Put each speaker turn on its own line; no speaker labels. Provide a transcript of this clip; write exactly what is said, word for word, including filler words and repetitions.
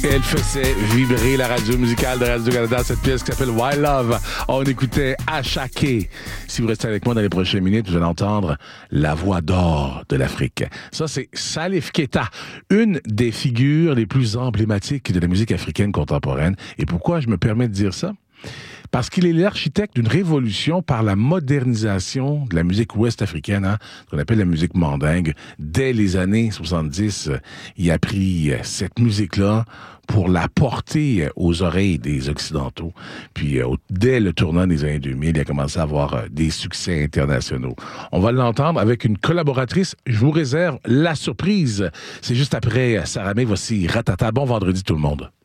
Elle faisait vibrer la radio musicale de Radio-Canada, cette pièce qui s'appelle Wild Love. On écoutait Achaké. Si vous restez avec moi dans les prochaines minutes, vous allez entendre la voix d'or de l'Afrique. Ça, c'est Salif Keita, une des figures les plus emblématiques de la musique africaine contemporaine. Et pourquoi je me permets de dire ça? Parce qu'il est l'architecte d'une révolution par la modernisation de la musique ouest-africaine, hein, qu'on appelle la musique mandingue. Dès les années soixante-dix, il a pris cette musique-là pour la porter aux oreilles des Occidentaux. Puis, euh, dès le tournant des années deux mille, il a commencé à avoir euh, des succès internationaux. On va l'entendre avec une collaboratrice. Je vous réserve la surprise. C'est juste après Saramé. Voici Ratata. Bon vendredi tout le monde.